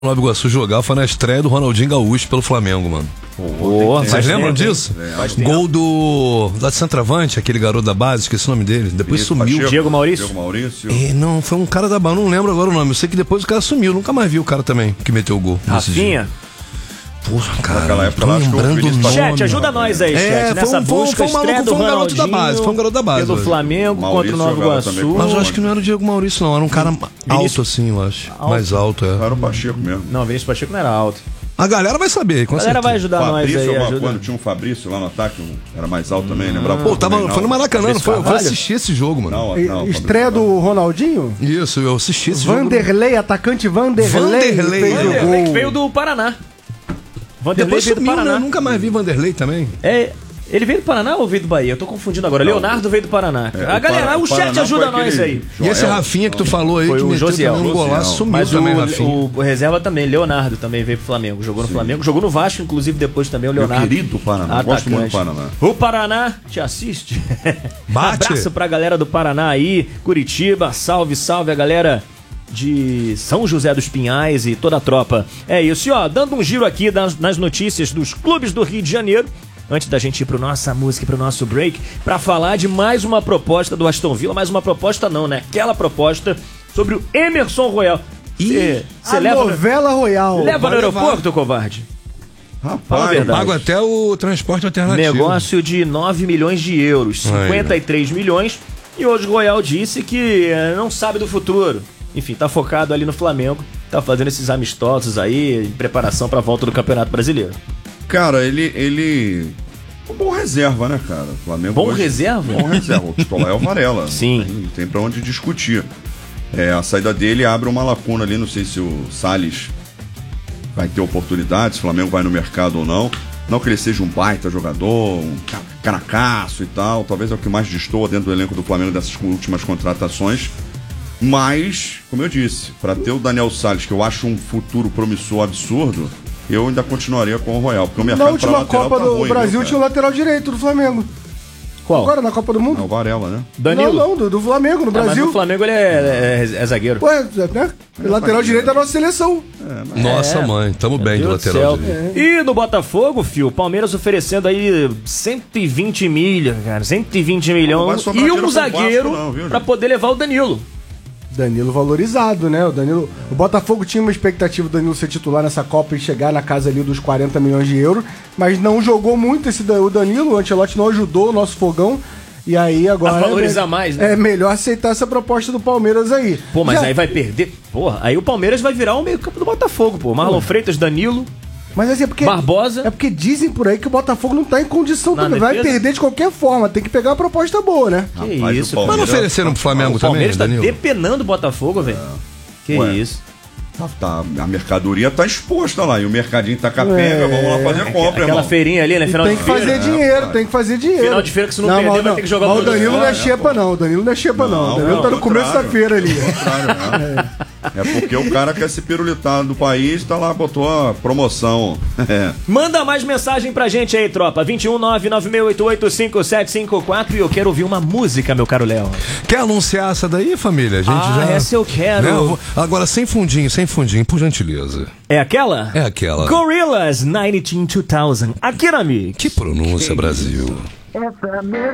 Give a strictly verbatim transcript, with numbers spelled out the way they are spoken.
Nova Iguaçu jogar foi na estreia do Ronaldinho Gaúcho pelo Flamengo, mano. Oh, Vocês lembram disso? É, Gol do lá de centroavante, aquele garoto da base, esqueci o nome dele. Depois Isso, sumiu. Pacheco. Diego Maurício? Diego Maurício. É, não, foi um cara da base, não lembro agora o nome. Eu sei que depois o cara sumiu, nunca mais vi o cara também que meteu o gol. Rafinha? Porra, cara, Naquela época, tô lá, acho que o lembrando o Vinícius nome. Chat, ajuda nós aí, É, chat. foi Nessa um- foi um- busca, foi um maluco, estreia do foi um garoto da Ronaldinho base, foi um garoto da base, pelo hoje. Flamengo Maurício contra o Nova jogava também Iguaçu. com- Mas eu acho que não era o Diego Maurício, não. Era um cara alto assim, eu acho. Alto? Mais alto, é. Era o Pacheco mesmo. Não, Vinícius Pacheco não era alto. A galera vai saber, com A galera certeza. vai ajudar nós Fabrício, aí, alguma ajuda. coisa, tinha um Fabrício lá no ataque, um- era mais alto também, lembrava? Pô, tava, foi no Maracanã, não foi? Eu fui Carvalho? assistir esse jogo, mano. Não, E- não, Estreia Fabrício, do Ronaldinho? Isso, eu assisti esse jogo. Vanderlei, atacante Vanderlei. Vanderlei, fez o Vanderlei que gol. veio do Paraná. Vanderlei Depois veio do sumiu, né? Paraná. Eu nunca mais vi Vanderlei também. É, ele veio do Paraná ou veio do Bahia? Eu tô confundindo agora. Não. Leonardo veio do Paraná. É, a o galera, Para- o o chat Paraná ajuda foi nós aquele- aí. E esse Joel. Rafinha que tu falou aí, Foi que o meteu Josiel. também um golaço, Josiel. sumiu Mas também, o, Rafinha. o, o reserva também, Leonardo também veio pro Flamengo. Jogou no Flamengo. Jogou no Vasco, inclusive, depois também o Meu Leonardo. querido Paraná, Atacante. gosto muito do Paraná. O Paraná te assiste. Bate. Abraço pra galera do Paraná aí, Curitiba. Salve, salve a galera de São José dos Pinhais e toda a tropa. É isso, e ó, dando um giro aqui das, nas notícias dos clubes do Rio de Janeiro, antes da gente ir pro nossa música e pro nosso break, pra falar de mais uma proposta do Aston Villa, mais uma proposta não, né? Aquela proposta sobre o Emerson Royal. Você A leva, novela Royal. no, leva no vai levar. aeroporto, covarde? Fala a Rapaz, verdade. Pago até o transporte alternativo. Negócio de nove milhões de euros, cinquenta e três milhões. E hoje o Royal disse que eh, não sabe do futuro. Enfim, tá focado ali no Flamengo, tá fazendo esses amistosos aí, em preparação pra volta do Campeonato Brasileiro. cara, ele. ele... Um bom reserva, né, cara? O Flamengo Bom hoje- reserva? Bom reserva. O titular é o Varela. Sim. Tem, tem pra onde discutir. É, a saída dele abre uma lacuna ali. Não sei se o Salles vai ter oportunidade, se o Flamengo vai no mercado ou não. Não que ele seja um baita jogador, um ca- caracaço e tal. Talvez é o que mais destoa dentro do elenco do Flamengo dessas últimas contratações. Mas, como eu disse, para ter o Daniel Salles, que eu acho um futuro promissor absurdo, eu ainda continuaria com o Royal. Porque o mercado Na última pra lateral Copa tá do ruim, Brasil viu, tinha o cara? lateral direito do Flamengo. Qual? Agora na Copa do É o Mundo? Varela, né? Danilo? Não, não, do, do Flamengo, no Ah, mas Brasil. no Flamengo ele é, é- é zagueiro. Ué, né? Lateral direito da nossa seleção. Nossa, É. mãe, tamo bem de Meu Deus do lateral céu. direito. E no Botafogo, fio, o Palmeiras oferecendo aí cento e vinte milhas, cara, cento e vinte Não vai milhões sobrar e dinheiro um pro zagueiro Vasco não, viu, pra gente? poder levar o Danilo. Danilo valorizado, né? O Danilo, o Botafogo tinha uma expectativa do Danilo ser titular nessa Copa e chegar na casa ali dos quarenta milhões de euros, mas não jogou muito esse da- o Danilo, o Ancelotti não ajudou o nosso fogão. E aí agora A valorizar é, mais, né? é melhor aceitar essa proposta do Palmeiras aí. Pô, mas Já- aí vai perder. Porra, aí o Palmeiras vai virar o meio-campo do Botafogo, pô. Marlon Freitas, Danilo, Mas assim, é porque Barbosa. é porque dizem por aí que o Botafogo não tá em condição Na também. Vai defesa? perder de qualquer forma, tem que pegar uma proposta boa, né? Que Rapaz, isso, o Mas não Palmeiras- ofereceram pro Flamengo O também, Palmeiras tá Danilo? depenando o Botafogo, velho. Que Ué. isso. Tá, tá, a mercadoria tá exposta lá. E o mercadinho tá capenga, É. vamos lá fazer compra, Aquela irmão. feirinha ali, né? E Final tem de que feira. fazer dinheiro, tem que fazer dinheiro. Final de feira que se não perder, mas vai ter que jogar mas o produto Danilo não é fora, xepa, pô. não. O Danilo não é xepa, não. Não, O Danilo não, tá no ao começo da contrário. feira ali. Contrário, não. É porque o cara quer se pirulitar do país, tá lá, botou a promoção. É. Manda mais mensagem pra gente aí, tropa. vinte e um nove nove seis oito oito cinco sete cinco quatro e eu quero ouvir uma música, meu caro Léo. Quer anunciar essa daí, família? A gente Ah, já... essa eu quero. Né, eu vou- Agora, sem fundinho, sem fundinho, por gentileza. É aquela? É aquela. Gorillaz nineteen two thousand. Aqui na Mix. Que pronúncia, Brasil.